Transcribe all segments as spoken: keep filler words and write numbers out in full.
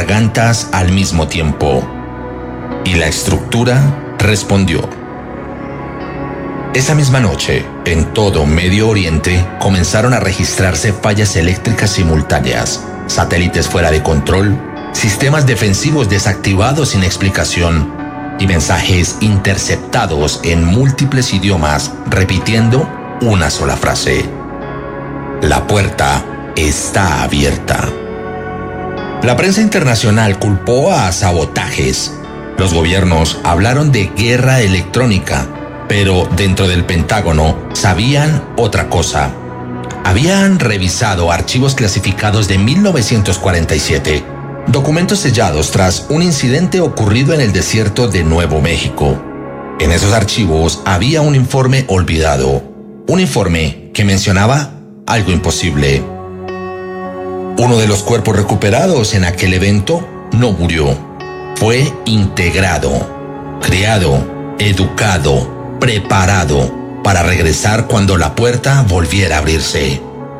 gargantas al mismo tiempo. Y la estructura respondió. Esa misma noche, en todo Medio Oriente, comenzaron a registrarse fallas eléctricas simultáneas, satélites fuera de control, sistemas defensivos desactivados sin explicación y mensajes interceptados en múltiples idiomas repitiendo una sola frase. La puerta está abierta. La prensa internacional culpó a sabotajes. Los gobiernos hablaron de guerra electrónica, pero dentro del Pentágono sabían otra cosa. Habían revisado archivos clasificados de mil novecientos cuarenta y siete, documentos sellados tras un incidente ocurrido en el desierto de Nuevo México. En esos archivos había un informe olvidado, un informe que mencionaba algo imposible. Uno de los cuerpos recuperados en aquel evento no murió, fue integrado, criado, educado, preparado para regresar cuando la puerta volviera a abrirse.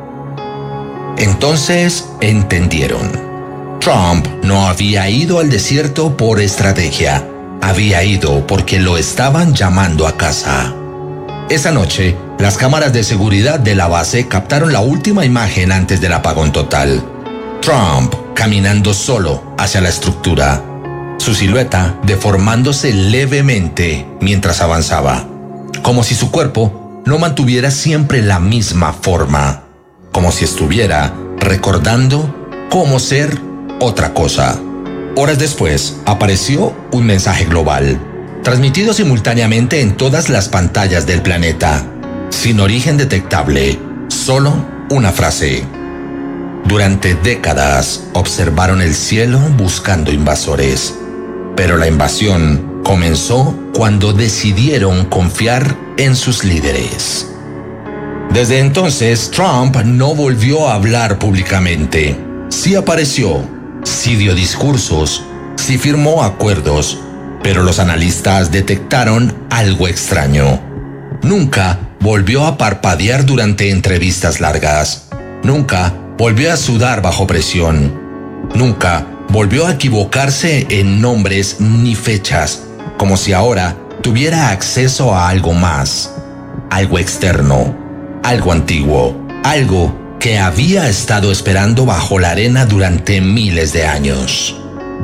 Entonces entendieron. Trump no había ido al desierto por estrategia, había ido porque lo estaban llamando a casa. Esa noche, las cámaras de seguridad de la base captaron la última imagen antes del apagón total. Trump caminando solo hacia la estructura, su silueta deformándose levemente mientras avanzaba, como si su cuerpo no mantuviera siempre la misma forma, como si estuviera recordando cómo ser otra cosa. Horas después, apareció un mensaje global, transmitido simultáneamente en todas las pantallas del planeta, sin origen detectable, solo una frase. Durante décadas observaron el cielo buscando invasores, pero la invasión comenzó cuando decidieron confiar en sus líderes. Desde entonces, Trump no volvió a hablar públicamente. Sí apareció, sí dio discursos, sí firmó acuerdos, pero los analistas detectaron algo extraño. Nunca volvió a parpadear durante entrevistas largas. Nunca volvió a sudar bajo presión. Nunca volvió a equivocarse en nombres ni fechas, como si ahora tuviera acceso a algo más, algo externo, algo antiguo, algo que había estado esperando bajo la arena durante miles de años.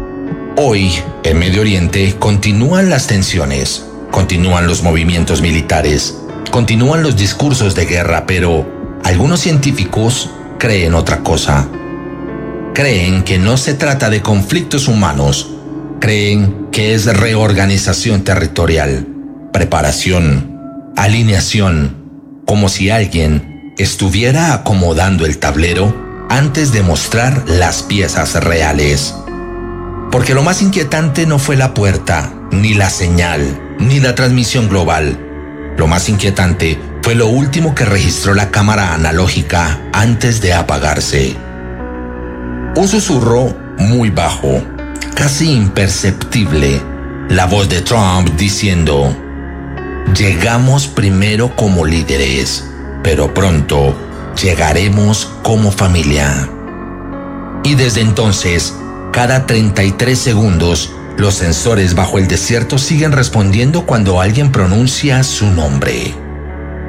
Hoy, en Medio Oriente, continúan las tensiones, continúan los movimientos militares, continúan los discursos de guerra, pero algunos científicos creen otra cosa. Creen que no se trata de conflictos humanos, creen que es reorganización territorial, preparación, alineación, como si alguien estuviera acomodando el tablero antes de mostrar las piezas reales. Porque lo más inquietante no fue la puerta, ni la señal, ni la transmisión global. Lo más inquietante fue lo último que registró la cámara analógica antes de apagarse. Un susurro muy bajo, casi imperceptible, la voz de Trump diciendo: llegamos primero como líderes, pero pronto llegaremos como familia. Y desde entonces, cada treinta y tres segundos, los sensores bajo el desierto siguen respondiendo cuando alguien pronuncia su nombre.